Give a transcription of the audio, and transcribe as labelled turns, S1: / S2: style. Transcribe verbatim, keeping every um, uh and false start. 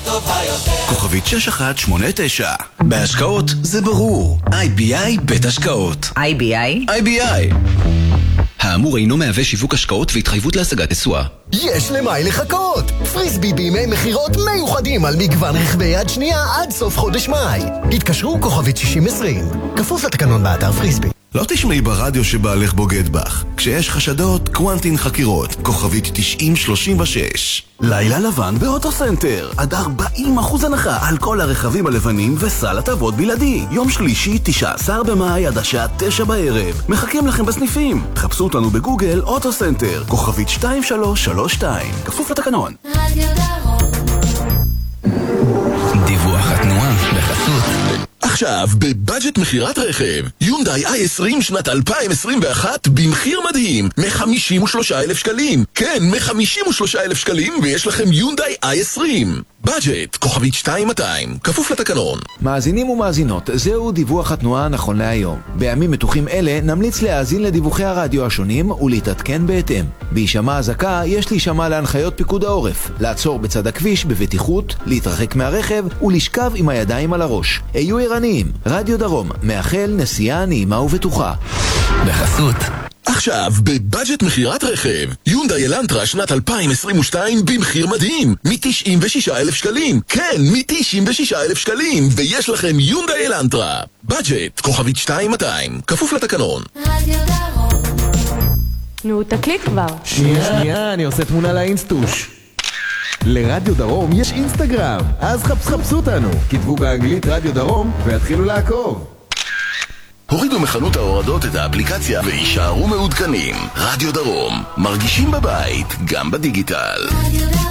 S1: הטובה יותר.
S2: כוכבית שש אחת שמונה תשע. בהשקעות זה ברור. איי בי איי בית השקעות.
S3: איי בי איי?
S2: איי בי איי. האמור אינו מהווה שיווק השקעות והתחייבות להשגת תשואה.
S4: יש למה לחכות! פריסבי בימי מחירות מיוחדים על מגוון רכבי יד שנייה עד סוף חודש מאי. התקשרו כוכבית שישים עשרים. כפוף לתקנון באתר פריסבי.
S5: לא תשמעי ברדיו שבעלך בוגד בך. כשיש חשדות, קוונטין חקירות. כוכבית תשעים שלושים ושש.
S6: לילה לבן באוטוסנטר. עד ארבעים אחוז הנחה על כל הרכבים הלבנים וסל הטבות בלעדי. יום שלישי, תשעה עשר במאי עד השעה תשע בערב. מחכים לכם בסניפים. חפשו אותנו בגוגל אוטוסנטר. כוכבית שתיים שלוש שלוש שתיים. כפוף לתקנון.
S1: רדיו דרום.
S2: דיווח התנועה בחסות.
S7: עכשיו, בבאג'ט מחירת רכב, יונדאי איי עשרים שנת אלפיים עשרים ואחת במחיר מדהים, מ-חמישים ושלושה אלף שקלים. כן, מ-חמישים ושלושה אלף שקלים, ויש לכם יונדאי איי עשרים. באג'ט, כוכבית שתיים מאתיים, כפוף לתקנון.
S8: מאזינים ומאזינות, זהו דיווח התנועה נכון להיום. בימים מתוחים אלה נמליץ להאזין לדיווחי הרדיו השונים ולהתעדכן בהתאם. בהישמע הזעקה יש להישמע להנחיות פיקוד העורף, לעצור בצד הכביש בבטיחות, להתרחק מהרכב ולשכב עם הידיים על הראש. היו ערניים, רדיו דרום, מאחל נסיעה נעימה ובטוחה.
S2: בחסות.
S7: עכשיו, בבאג'ט מחירת רכב, יונדאי אלנטרה שנת אלפיים עשרים ושתיים במחיר מדהים, מ-תשעים ושישה אלף שקלים. כן, מ-תשעים ושישה אלף שקלים, ויש לכם יונדאי אלנטרה. באג'ט, כוכבית שתיים מאתיים, כפוף לתקנון.
S1: רדיו דרום.
S9: נו, תקליט כבר.
S10: שנייה, שנייה, אני עושה תמונה לאינסטוש. לרדיו דרום יש אינסטגרם, אז חפש חפשו אותנו. כתבו באנגלית רדיו דרום והתחילו לעקוב.
S7: הורידו מחנות ההורדות את האפליקציה וישארו מעודכנים. רדיו דרום, מרגישים בבית, גם בדיגיטל.
S1: רדיו דרום.